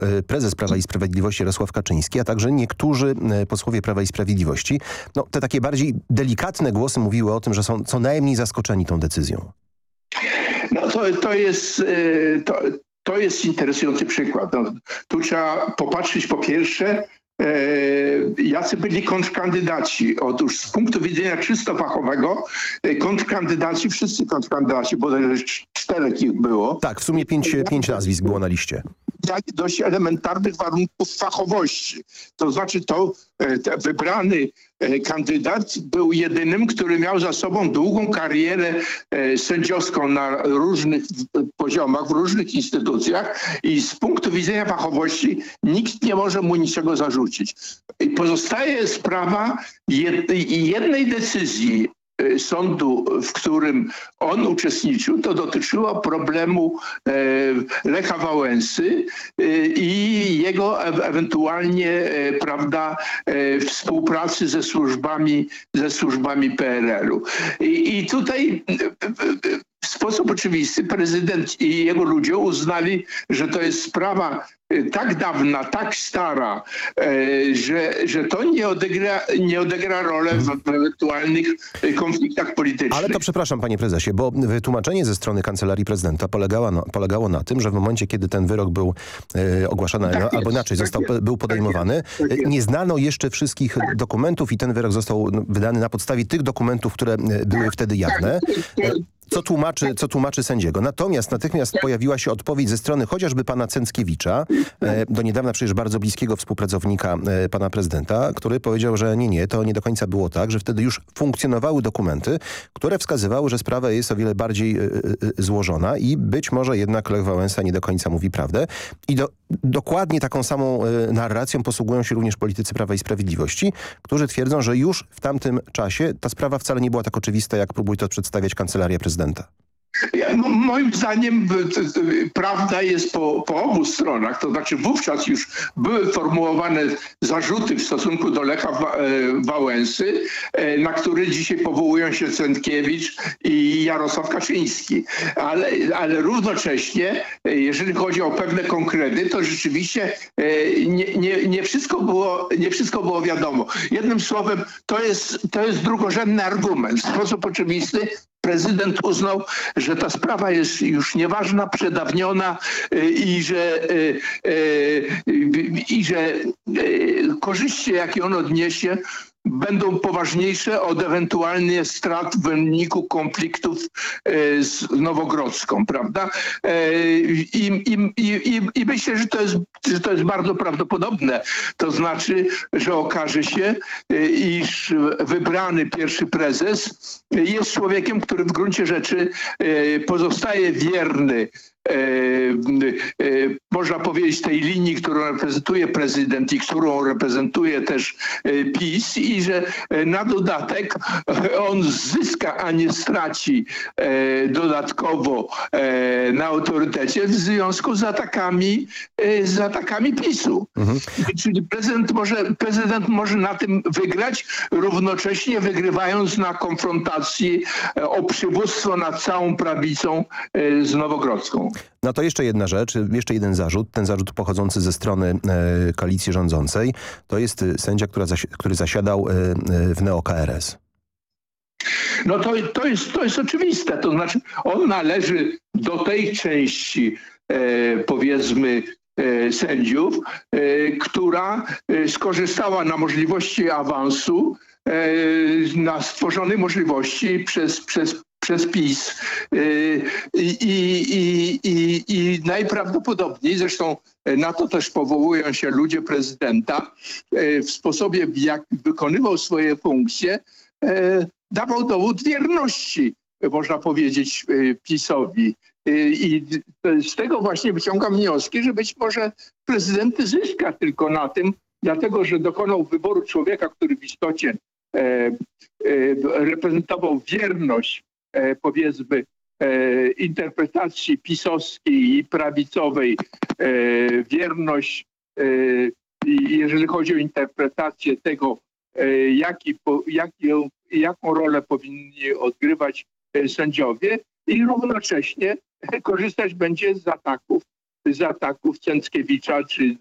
prezes Prawa i Sprawiedliwości Jarosław Kaczyński, a także niektórzy posłowie Prawa i Sprawiedliwości. No, te takie bardziej delikatne głosy mówiły o tym, że są co najmniej zaskoczeni tą decyzją. No to jest interesujący przykład. No, tu trzeba popatrzeć po pierwsze, jacy byli kontrkandydaci. Otóż z punktu widzenia czysto fachowego kontrkandydaci, wszyscy kontrkandydaci, bo 4 ich było. Tak, w sumie 5 nazwisk było na liście. Dość elementarnych warunków fachowości. To znaczy wybrany kandydat był jedynym, który miał za sobą długą karierę sędziowską na różnych poziomach, w różnych instytucjach i z punktu widzenia fachowości nikt nie może mu niczego zarzucić. I pozostaje sprawa jednej decyzji sądu, w którym on uczestniczył, to dotyczyło problemu Lecha Wałęsy i jego ewentualnie, prawda, współpracy ze służbami PRL-u. I tutaj w sposób oczywisty prezydent i jego ludzie uznali, że to jest sprawa tak dawna, tak stara, że to nie odegra roli w ewentualnych konfliktach politycznych. Ale to przepraszam, panie prezesie, bo wytłumaczenie ze strony Kancelarii Prezydenta polegało na tym, że w momencie, kiedy ten wyrok był ogłaszany, albo inaczej był podejmowany, nie znano jeszcze wszystkich dokumentów i ten wyrok został wydany na podstawie tych dokumentów, które były wtedy jawne. Co tłumaczy sędziego. Natomiast natychmiast pojawiła się odpowiedź ze strony chociażby pana Cęckiewicza, do niedawna przecież bardzo bliskiego współpracownika pana prezydenta, który powiedział, że nie, to nie do końca było tak, że wtedy już funkcjonowały dokumenty, które wskazywały, że sprawa jest o wiele bardziej złożona i być może jednak Lech Wałęsa nie do końca mówi prawdę. I dokładnie taką samą narracją posługują się również politycy Prawa i Sprawiedliwości, którzy twierdzą, że już w tamtym czasie ta sprawa wcale nie była tak oczywista, jak próbuje to przedstawiać Kancelaria Prezydenta. Moim zdaniem prawda jest po obu stronach, to znaczy wówczas już były formułowane zarzuty w stosunku do Lecha Wałęsy, na które dzisiaj powołują się Cętkiewicz i Jarosław Kaczyński. Ale równocześnie, jeżeli chodzi o pewne konkrety, to rzeczywiście nie wszystko było wiadomo. Jednym słowem, to jest drugorzędny argument. W sposób oczywisty prezydent uznał, że ta sprawa jest już nieważna, przedawniona i że korzyści, jakie on odniesie, będą poważniejsze od ewentualnie strat w wyniku konfliktów z Nowogrodzką, prawda? I myślę, że to jest bardzo prawdopodobne. To znaczy, że okaże się, iż wybrany pierwszy prezes jest człowiekiem, który w gruncie rzeczy pozostaje wierny, można powiedzieć, tej linii, którą reprezentuje prezydent i którą reprezentuje też PiS i że na dodatek on zyska, a nie straci dodatkowo na autorytecie w związku z atakami PiS-u. Mhm. Czyli prezydent może na tym wygrać, równocześnie wygrywając na konfrontacji o przywództwo nad całą prawicą z Nowogrodzką. No to jeszcze jedna rzecz, jeszcze jeden zarzut, ten zarzut pochodzący ze strony koalicji rządzącej, to jest sędzia, który zasiadał w neo-KRS. No to jest oczywiste, to znaczy on należy do tej części powiedzmy sędziów, która skorzystała na możliwości awansu, na stworzonej możliwości przez PiS i najprawdopodobniej, zresztą na to też powołują się ludzie prezydenta, w sposobie, jak wykonywał swoje funkcje, dawał dowód wierności, można powiedzieć, PiS-owi. I z tego właśnie wyciągam wnioski, że być może prezydent zyska tylko na tym, dlatego że dokonał wyboru człowieka, który w istocie reprezentował wierność, powiedzmy, interpretacji pisowskiej i prawicowej, wierność, jeżeli chodzi o interpretację tego, jaką rolę powinni odgrywać sędziowie i równocześnie korzystać będzie z ataków z ataków Cęckiewicza czy